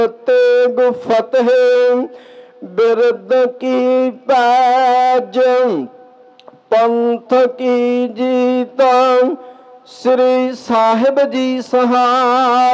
तेग फतेह बिरद की पैज पंथ की जीत श्री साहिब जी सहाय।